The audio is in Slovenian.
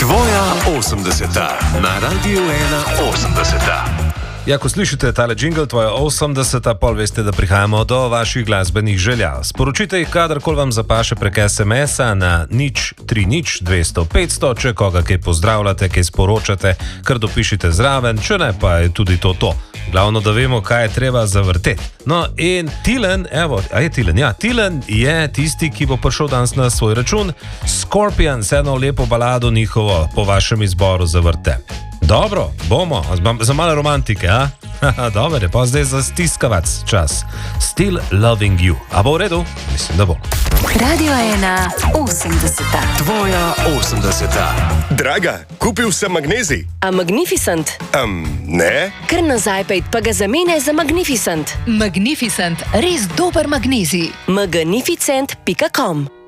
Tvoja 80-ta na Radiu 81. Ja, ko slišite tale jingle, tvoja 80-ta, pol veste, da prihajamo do vaših glasbenih želja. Sporočite jih, kadarkoli vam zapaše prek SMS-a na 030 200 500, če koga kaj pozdravljate, kaj sporočate, kar dopišite zraven, če ne, pa je tudi to. Glavno, da vemo, kaj je treba zavrteti. No, in Tilen, Tilen je tisti, ki bo prišel danes na svoj račun. Scorpions, eno lepo balado njihovo po vašem izboru zavrte. Dobro, bomo, za malo romantike, a? Dobro je, pa zdaj za stiskavac čas. Still loving you. A bo v redu? Mislim, da bo. Radio 1, 80-ta. Tvoja 80-ta. Draga, kupil sem magnezij. A Magnificent? Ne. Kar nazaj pejt, pa ga zamene za Magnificent. Magnificent, res dober magnezij. magnificent.com